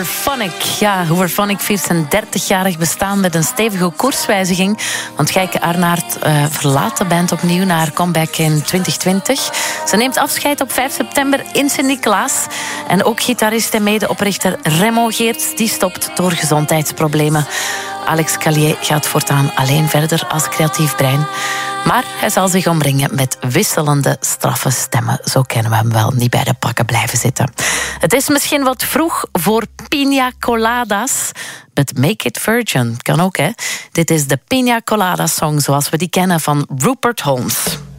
Hooverphonic. Ja, Hooverphonic viert zijn 30-jarig bestaan met een stevige koerswijziging. Want Gijke Arnaert verlaat de band opnieuw na haar comeback in 2020. Ze neemt afscheid op 5 september in Sint-Niklaas. En ook gitarist en medeoprichter Raymond Geerts die stopt door gezondheidsproblemen. Alex Calier gaat voortaan alleen verder als creatief brein. Maar hij zal zich omringen met wisselende, straffe stemmen. Zo kennen we hem wel, niet bij de pakken blijven zitten. Het is misschien wat vroeg voor Pina Coladas, but make it virgin. Kan ook, hè? Dit is de Pina Colada Song zoals we die kennen van Rupert Holmes.